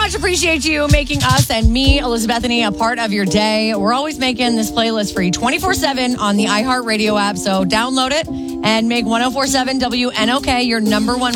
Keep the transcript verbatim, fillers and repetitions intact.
much appreciate you making us and me, Elizabethany, a part of your day. We're always making this playlist for you twenty-four seven on the iHeartRadio app. So download it and make one oh four point seven W N O K your number one